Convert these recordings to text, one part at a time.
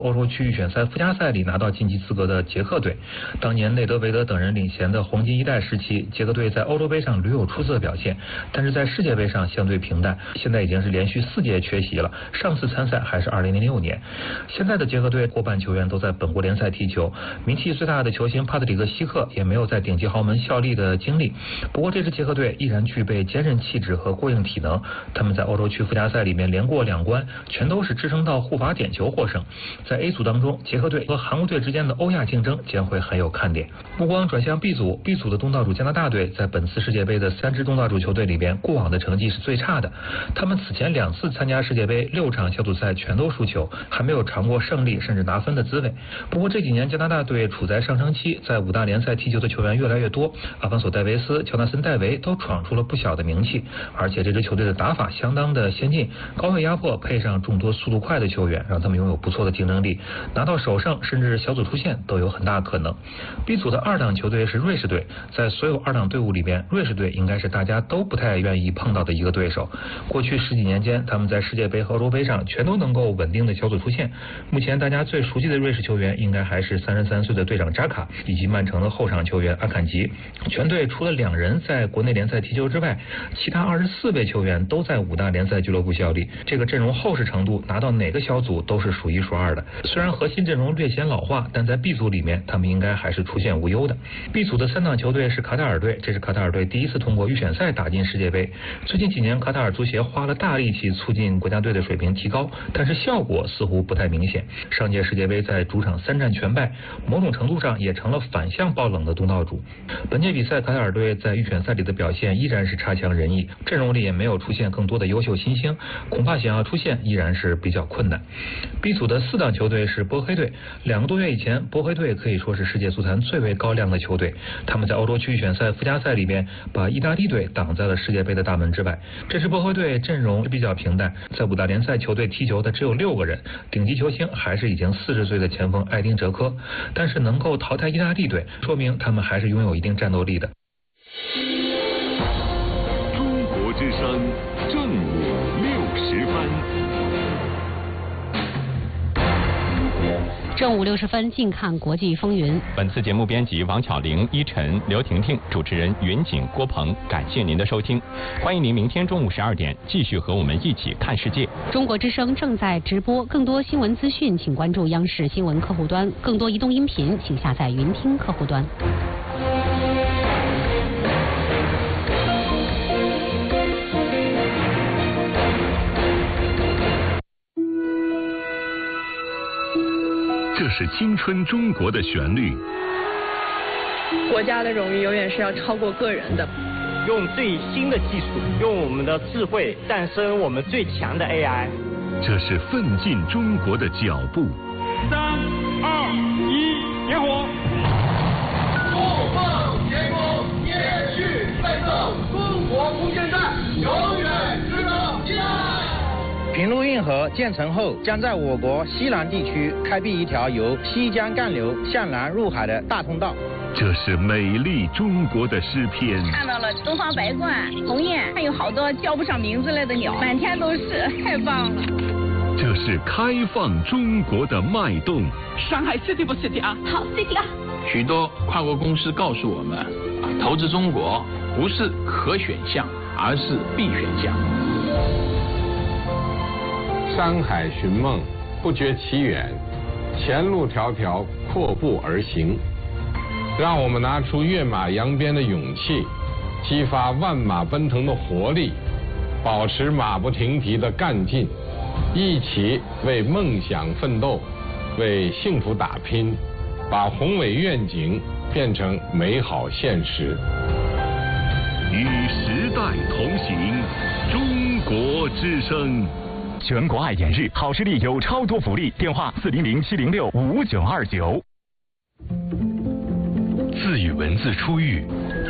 欧洲区预选赛附加赛里拿到晋级资格的捷克队。当年内德维德等人领衔的黄金一代时期，捷克队在欧洲杯上屡有出色表现，但是在世界杯上相对平淡。现在已经是连续4届缺席了，上次参赛还是2006年。现在的捷克队过半球员都在本国联赛踢球，名气最大的球星帕特里克·希克也没有在顶级豪门效力的经历。不过这支捷克队依然具备坚韧气质和过硬体能，他们在欧洲区附加赛里面连过2关，全都是支撑到护罚点球获胜。在 A 组当中，捷克队和韩国队之间的欧亚竞争将会很有看点。目光转向 B 组 ，B 组的东道主加拿大队在本次世界杯的3支东道主球队里边，过往的成绩是最差的。他们此前2次参加世界杯6场小组赛全都输球，还没有尝过胜利甚至拿分的滋味。不过这几年加拿大队处在上升期，在5大联赛踢球的球员越来越多，阿方索·戴维斯、乔纳森·戴维都闯出了不小的名气，而且这支球队的打法相当的先进，高位压迫配上众多速度快的球员，让他们拥有不错的竞争力，拿到首胜甚至小组出线都有很大可能。B 组的2档球队是瑞士队，在所有2档队伍里边，瑞士队应该是大家都不太愿意碰到的一个对手。过去10几年间，他们在世界杯和欧洲杯上全都能够稳定的小组出线。目前大家最熟悉的瑞士球员应该还是33岁的队长扎卡以及曼城的后场球员阿坎吉。全队除了2人在国内联赛踢球之外，其他24位球员都在5大联赛俱乐部效力。这个阵容厚实程度，拿到哪个小组都是数1数2的。虽然核心阵容略显老化，但在 B 组里面，他们应该还是出现无忧的。B 组的3档球队是卡塔尔队，这是卡塔尔队第一次通过预选赛打进世界杯。最近几年，卡塔尔足协花了大力气促进国家队的水平提高，但是效果似乎不太明显。上届世界杯在主场3战全败，某种程度上也成了反向爆冷的东道主。本届比赛，卡塔尔队在预选赛里的表现依然是差强人意，阵容里也没有出现更多的优秀新星，恐怕想要出线依然是比较困难。B 组的4档球队是波黑队，2个多月以前，波黑队可以说是世界足坛最为高亮的球队，他们在欧洲区预选赛附加赛里面把意大利队挡在了世界杯的大门之外。这支波黑队阵容比较平淡，在5大联赛球队踢球的只有6个人，顶级球星还是已经40岁的前锋艾丁哲科，但是能够淘汰意大利队，说明他们还是拥有一定战斗力的。 中国之声正午60分。 正午60分，近看国际风云。 本次节目编辑王巧玲、依晨、刘婷婷，主持人云锦、郭鹏。感谢您的收听，欢迎您明天中午12点继续和我们一起看世界。 中国之声正在直播，更多新闻资讯，请关注央视新闻客户端；更多移动音频，请下载云听客户端。 这是青春中国的旋律。 国家的荣誉永远是要超过个人的。 用最新的技术，用我们的智慧诞生我们最强的 AI。 这是奋进中国的脚步。 3、2、1，点火！不放前锋，延续奋斗，中国空间站永远值得期待。 平陆运河建成后，将在我国西南地区开辟一条由西江干流向南入海的大通道。 这是美丽中国的诗篇。 看到了东方白鹳、鸿雁，还有好多叫不上名字来的鸟，满天都是，太棒了。 这是开放中国的脉动。 上海 City 不 City 啊？ 好 City 啊！ 许多跨国公司告诉我们，投资中国不是可选项，而是必选项。 山海寻梦，不觉其远；前路迢迢，阔步而行。让我们拿出跃马扬鞭的勇气，激发万马奔腾的活力，保持马不停蹄的干劲，一起为梦想奋斗，为幸福打拼，把宏伟愿景变成美好现实。 与时代同行，中国之声。 全国爱眼日，好视力有超多福利，电话400-706-5929。 自与文字初遇，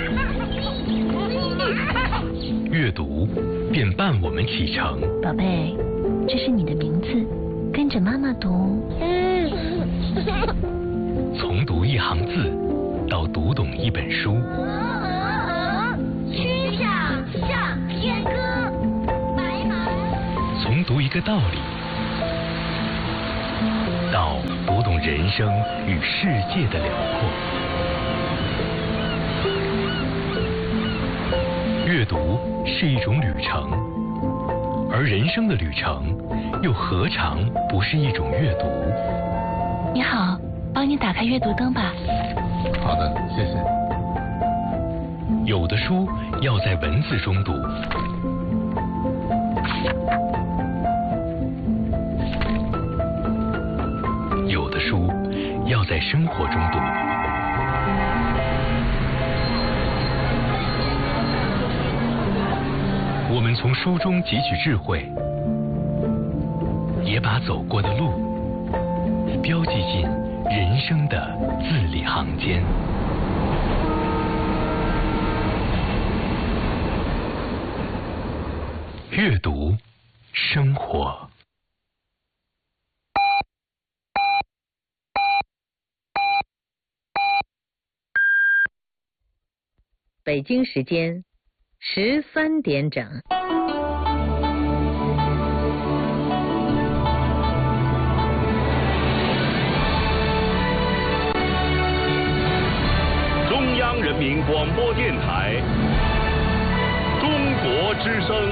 阅读便伴我们启程。 宝贝，这是你的名字，跟着妈妈读。 从读一行字到读懂一本书。 曲项向天歌，白马。 从读一个道理到读懂人生与世界的辽阔。阅读是一种旅程，而人生的旅程又何尝不是一种阅读？ 你好，帮你打开阅读灯吧。 好的，谢谢。 有的书要在文字中读，有的书要在生活中读。我们从书中汲取智慧，也把走过的路标记进人生的字里行间。阅读，生活。 北京时间13点整。 中央人民广播电台，中国之声。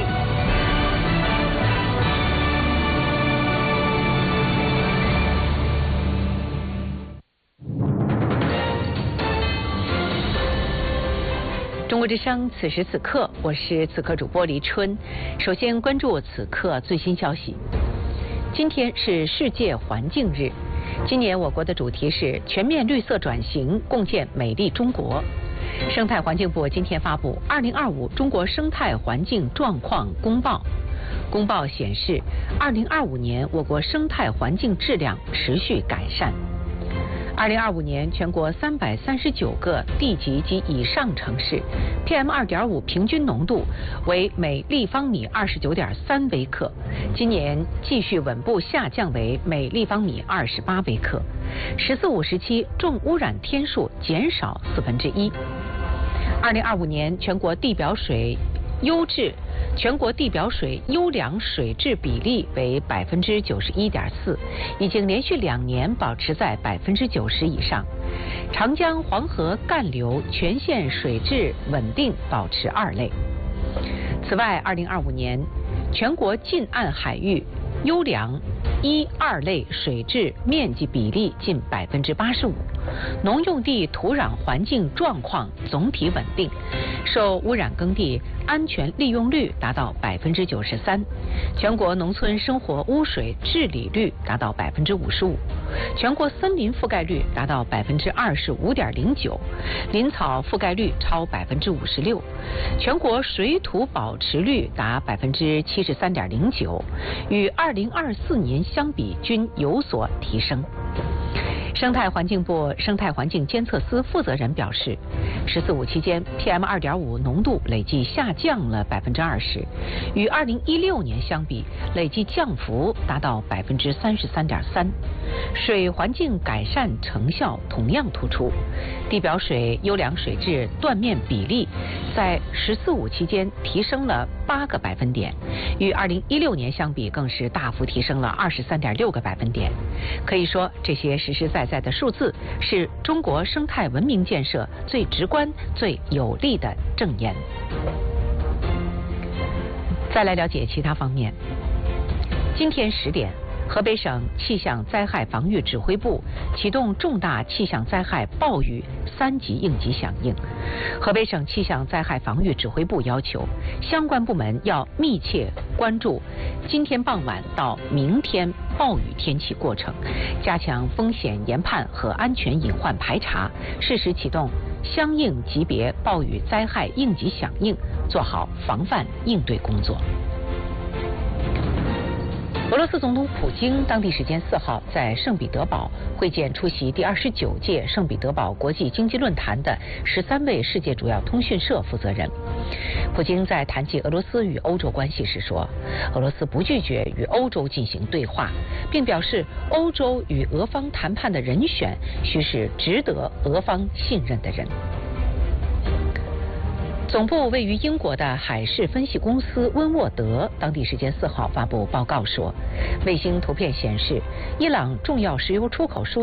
中国之声，此时此刻，我是此刻主播黎春。首先关注此刻最新消息。今天是世界环境日，今年我国的主题是全面绿色转型，共建美丽中国。生态环境部今天发布2025中国生态环境状况公报。公报显示，2025年我国生态环境质量持续改善。2025年，全国339个地级及以上城市 PM2.5 平均浓度为每立方米29.3微克，今年继续稳步下降为每立方米28微克。“14·5”时期重污染天数减少1/4。2025年，全国地表水优良水质比例为91.4%，已经连续2年保持在90%以上。长江、黄河干流全线水质稳定，保持2类。此外，2025年全国近岸海域优良1、2类水质面积比例近85%，农用地土壤环境状况总体稳定，受污染耕地安全利用率达到93%，全国农村生活污水治理率达到55%，全国森林覆盖率达到25.09%，林草覆盖率超56%，全国水土保持率达73.09%，与2024年相比均有所提升。生态环境部生态环境监测司负责人表示，“14·5”期间 PM2.5 浓度累计下降了20%，与2016年相比，累计降幅达到33.3%，水环境改善成效同样突出。地表水优良水质断面比例在“14·5”期间提升了8个百分点，与2016年相比更是大幅提升了23.6个百分点。可以说，这些实实在在的数字是中国生态文明建设最直观、最有力的证言。再来了解其他方面。今天10点，河北省气象灾害防御指挥部启动重大气象灾害暴雨3级应急响应。河北省气象灾害防御指挥部要求相关部门要密切关注今天傍晚到明天暴雨天气过程，加强风险研判和安全隐患排查，适时启动相应级别暴雨灾害应急响应，做好防范应对工作。俄罗斯总统普京当地时间4号在圣彼得堡会见出席第29届圣彼得堡国际经济论坛的13位世界主要通讯社负责人。普京在谈及俄罗斯与欧洲关系时说，俄罗斯不拒绝与欧洲进行对话，并表示欧洲与俄方谈判的人选须是值得俄方信任的人。 总部位于英国的海事分析公司温沃德当地时间4号发布报告说，卫星图片显示，伊朗重要石油出口枢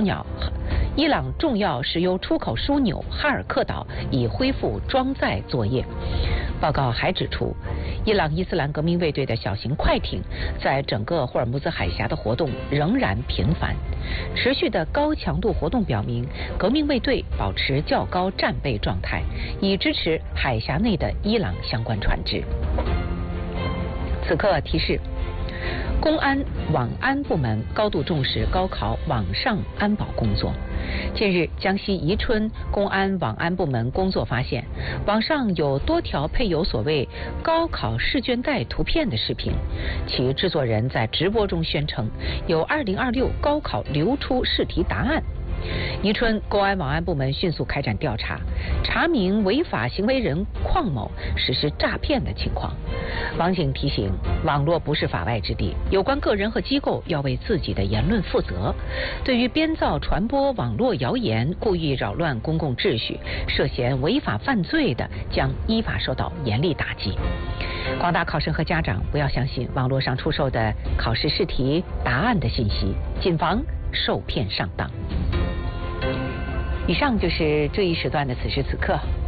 纽哈尔克岛已恢复装载作业。报告还指出，伊朗伊斯兰革命卫队的小型快艇在整个霍尔木兹海峡的活动仍然频繁，持续的高强度活动表明，革命卫队保持较高战备状态，以支持海峡内的伊朗相关船只。此刻提示，公安网安部门高度重视高考网上安保工作。近日，江西宜春公安网安部门工作发现，网上有多条配有所谓高考试卷袋图片的视频，其制作人在直播中宣称有2026高考流出试题答案。宜春公安网安部门迅速开展调查，查明违法行为人邝某实施诈骗的情况。网警提醒，网络不是法外之地，有关个人和机构要为自己的言论负责。对于编造传播网络谣言、故意扰乱公共秩序、涉嫌违法犯罪的，将依法受到严厉打击。广大考生和家长不要相信网络上出售的考试试题答案的信息，谨防受骗上当。以上就是这一时段的此时此刻。